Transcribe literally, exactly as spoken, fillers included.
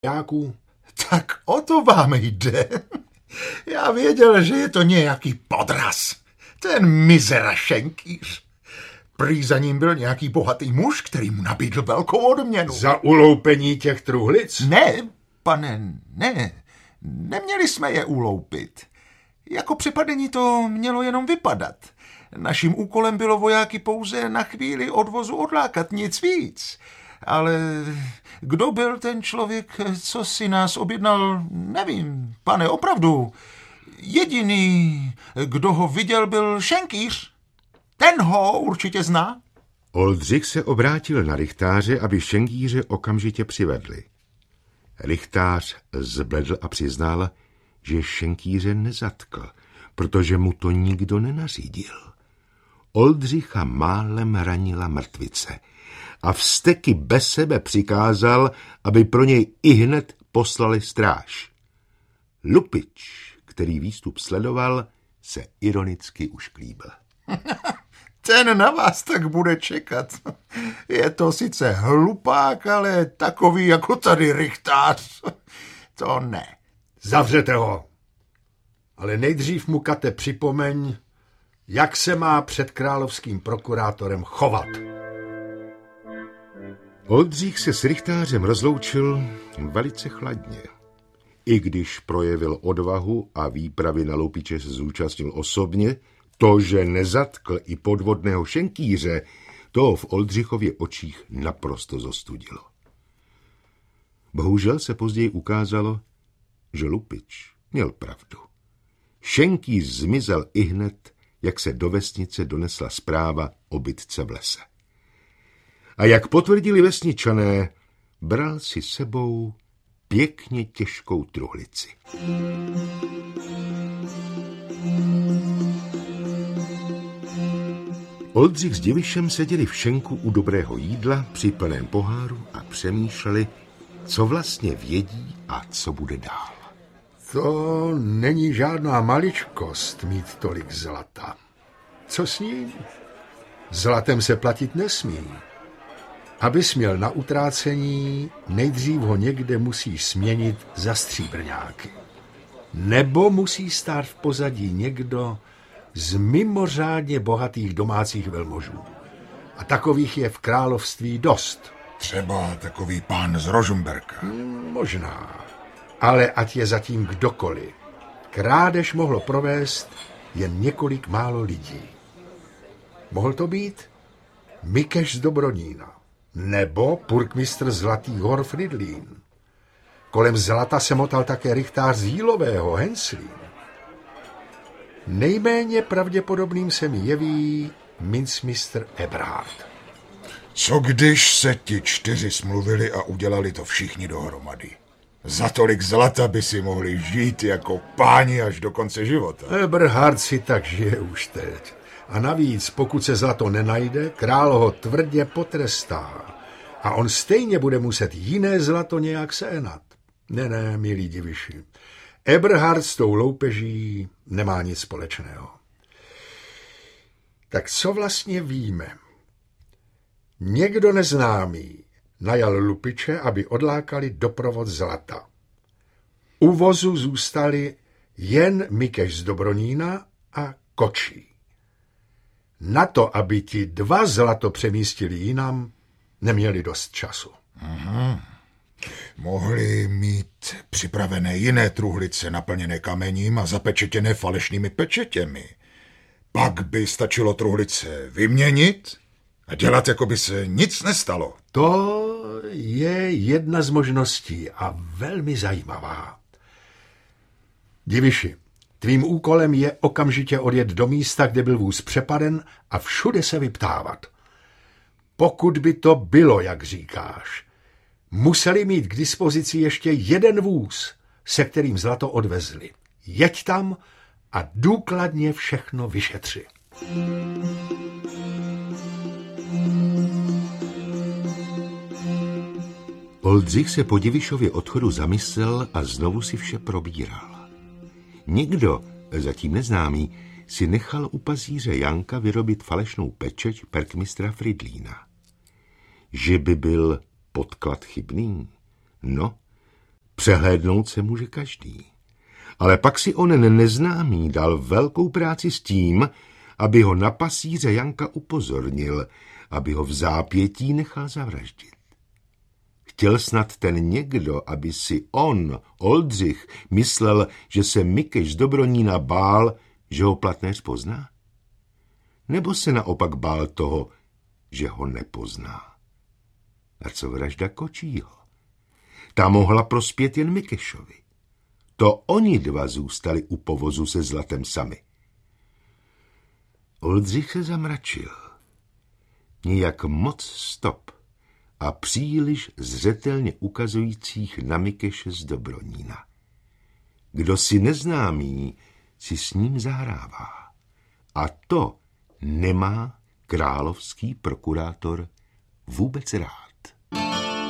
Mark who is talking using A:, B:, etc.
A: Jáku, tak o to vám jde. Já věděl, že je to nějaký podraz. Ten mizera Šenkýř. Prý za ním byl nějaký bohatý muž, který mu nabídl velkou odměnu.
B: Za uloupení těch truhlic?
A: Ne, pane, ne. Neměli jsme je uloupit. Jako přepadení to mělo jenom vypadat. Naším úkolem bylo vojáky pouze na chvíli odvozu odlákat, nic víc. Ale kdo byl ten člověk, co si nás objednal, nevím, pane, opravdu. Jediný, kdo ho viděl, byl Šenkýř. Ten ho určitě zná.
B: Oldřich se obrátil na rychtáře, aby Šenkýře okamžitě přivedli. Rychtář zbledl a přiznal, že Šenkýře nezatkl, protože mu to nikdo nenařídil. Oldřicha málem ranila mrtvice a vzteky bez sebe přikázal, aby pro něj ihned poslali stráž. Lupič, který výstup sledoval, se ironicky ušklíbil.
A: Ten na vás tak bude čekat. Je to sice hlupák, ale takový jako tady rychtář. To ne.
C: Zavřete ho. Ale nejdřív mu, Kate, připomeň, jak se má před královským prokurátorem chovat.
B: Oldřich se s rychtářem rozloučil velice chladně. I když projevil odvahu a výpravy na Lupiče se zúčastnil osobně, to, že nezatkl i podvodného Šenkýře, to v Oldřichově očích naprosto zostudilo. Bohužel se později ukázalo, že Lupič měl pravdu. Šenkýř zmizel ihned, jak se do vesnice donesla zpráva o bitce v lese. A jak potvrdili vesničané, bral si sebou pěkně těžkou truhlici. Oldřich s Divišem seděli v šenku u dobrého jídla při plném poháru a přemýšleli, co vlastně vědí a co bude dál.
C: To není žádná maličkost mít tolik zlata. Co s ním? Zlatem se platit nesmí. Abys měl na utrácení, nejdřív ho někde musíš směnit za stříbrňáky. Nebo musí stát v pozadí někdo z mimořádně bohatých domácích velmožů. A takových je v království dost.
A: Třeba takový pán z Rožumberka.
C: Hmm, možná. Ale ať je zatím kdokoliv. Krádež mohlo provést jen několik málo lidí. Mohl to být Mikeš z Dobronína nebo purkmistr Zlatých hor Fridlín. Kolem zlata se motal také rychtář z Jílového Henslín. Nejméně pravděpodobným se mi jeví mincmistr Eberhard.
A: Co když se ti čtyři smluvili a udělali to všichni dohromady? Za tolik zlata by si mohli žít jako páni až do konce života.
C: Eberhard si tak žije už teď. A navíc, pokud se zlato nenajde, král ho tvrdě potrestá. A on stejně bude muset jiné zlato nějak sehnat. Ne, ne, milí Diviši. Eberhard s tou loupeží nemá nic společného. Tak co vlastně víme? Někdo neznámý najal Lupiče, aby odlákali doprovod zlata. U vozu zůstali jen Mikeš z Dobronína a Kočí. Na to, aby ti dva zlato přemístili jinam, neměli dost času.
A: Aha. Mohli mít připravené jiné truhlice naplněné kamením a zapečetěné falešnými pečetěmi. Pak by stačilo truhlice vyměnit a dělat, jako by se nic nestalo.
C: To je jedna z možností a velmi zajímavá. Diviši, tvým úkolem je okamžitě odjet do místa, kde byl vůz přepaden a všude se vyptávat. Pokud by to bylo, jak říkáš, museli mít k dispozici ještě jeden vůz, se kterým zlato odvezli. Jeď tam a důkladně všechno vyšetři.
B: Oldřich se po Divišově odchodu zamyslel a znovu si vše probíral. Někdo, zatím neznámý, si nechal u pazíře Janka vyrobit falešnou pečeť perkmistra Fridlína. Že by byl podklad chybný? No, Přehlédnout se může každý. Ale pak si onen neznámý dal velkou práci s tím, aby ho na pasíře Janka upozornil, aby ho v zápětí nechal zavraždit. Chtěl snad ten někdo, aby si on, Oldřich, myslel, že se Mikeš z Dobronína bál, že ho Platnéř pozná? Nebo se naopak bál toho, že ho nepozná? A co vražda Kočího? Ta mohla prospět jen Mikešovi. To oni dva zůstali u povozu se zlatem sami. Oldřich se zamračil. Nijak moc stop a příliš zřetelně ukazujících na Mikeše z Dobronína. Kdo si neznámý, si s ním zahrává. A to nemá královský prokurátor vůbec rád.